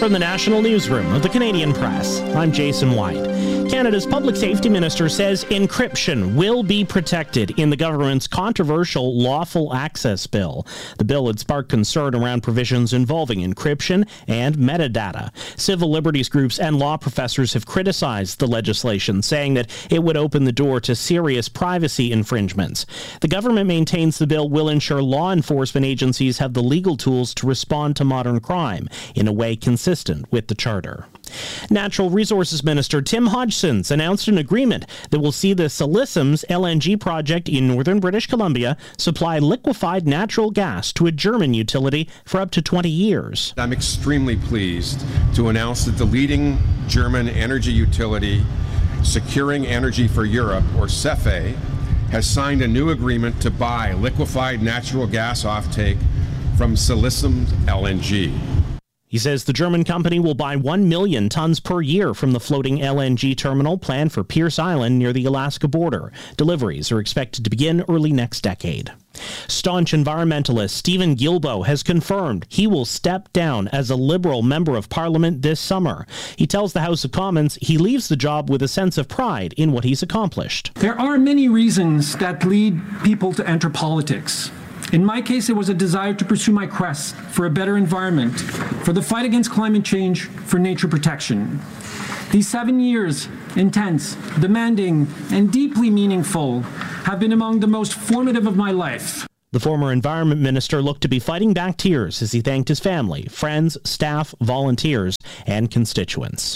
From the National Newsroom of the Canadian Press, I'm Jason White. Canada's Public Safety Minister says encryption will be protected in the government's controversial Lawful Access Bill. The bill had sparked concern around provisions involving encryption and metadata. Civil liberties groups and law professors have criticized the legislation, saying that it would open the door to serious privacy infringements. The government maintains the bill will ensure law enforcement agencies have the legal tools to respond to modern crime in a way consistent with the Charter. Natural Resources Minister Tim Hodgson's announced an agreement that will see the Silesums LNG project in northern British Columbia supply liquefied natural gas to a German utility for up to 20 years. I'm extremely pleased to announce that the leading German energy utility, Securing Energy for Europe, or SEFE, has signed a new agreement to buy liquefied natural gas offtake from Silesums LNG. He says the German company will buy 1 million tons per year from the floating LNG terminal planned for Pierce Island near the Alaska border. Deliveries are expected to begin early next decade. Staunch environmentalist Stephen Guilbeault has confirmed he will step down as a Liberal Member of Parliament this summer. He tells the House of Commons he leaves the job with a sense of pride in what he's accomplished. There are many reasons that lead people to enter politics. In my case, it was a desire to pursue my quest for a better environment, for the fight against climate change, for nature protection. These 7 years, intense, demanding, and deeply meaningful, have been among the most formative of my life. The former Environment Minister looked to be fighting back tears as he thanked his family, friends, staff, volunteers, and constituents.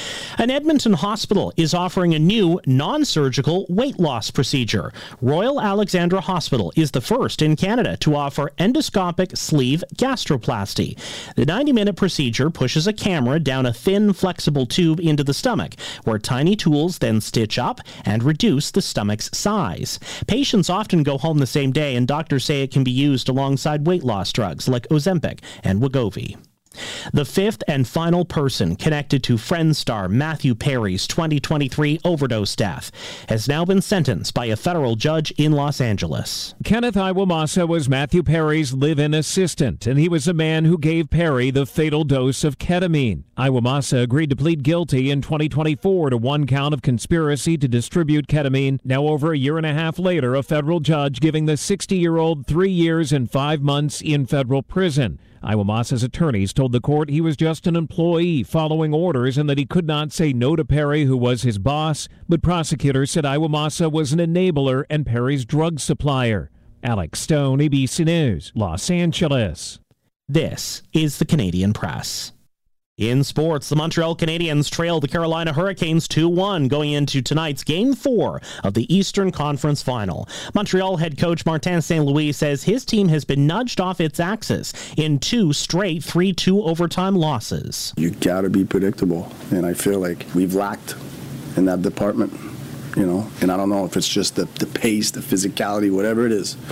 An Edmonton hospital is offering a new non-surgical weight loss procedure. Royal Alexandra Hospital is the first in Canada to offer endoscopic sleeve gastroplasty. The 90-minute procedure pushes a camera down a thin, flexible tube into the stomach, where tiny tools then stitch up and reduce the stomach's size. Patients often go home the same day, and doctors say it can be used alongside weight loss drugs like Ozempic and Wegovy. The fifth and final person connected to Friends star Matthew Perry's 2023 overdose death has now been sentenced by a federal judge in Los Angeles. Kenneth Iwamasa was Matthew Perry's live-in assistant, and he was the man who gave Perry the fatal dose of ketamine. Iwamasa agreed to plead guilty in 2024 to one count of conspiracy to distribute ketamine. Now, over a year and a half later, a federal judge giving the 60-year-old 3 years and 5 months in federal prison. Iwamasa's attorneys told the court he was just an employee following orders and that he could not say no to Perry, who was his boss, but prosecutors said Iwamasa was an enabler and Perry's drug supplier. Alex Stone, ABC News, Los Angeles. This is the Canadian Press. In sports, the Montreal Canadiens trail the Carolina Hurricanes 2-1 going into tonight's Game 4 of the Eastern Conference Final. Montreal head coach Martin St. Louis says his team has been nudged off its axis in 2 straight 3-2 overtime losses. You got to be predictable, and I feel like we've lacked in that department, and I don't know if it's just the pace, the physicality, whatever it is,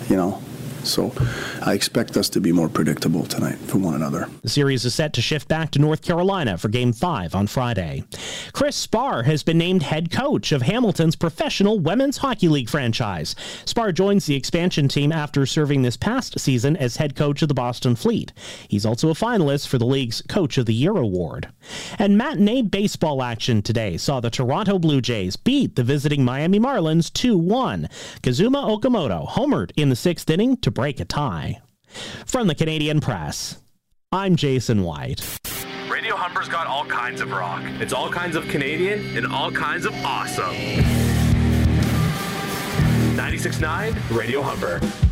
So I expect us to be more predictable tonight for one another. The series is set to shift back to North Carolina for Game 5 on Friday. Chris Spar has been named head coach of Hamilton's professional Women's Hockey League franchise. Spar joins the expansion team after serving this past season as head coach of the Boston Fleet. He's also a finalist for the league's Coach of the Year award. And matinee baseball action today saw the Toronto Blue Jays beat the visiting Miami Marlins 2-1. Kazuma Okamoto homered in the 6th inning to break a tie. From the Canadian Press, I'm Jason White. Radio Humber's got all kinds of rock. It's all kinds of Canadian and all kinds of awesome. 96.9 Radio Humber.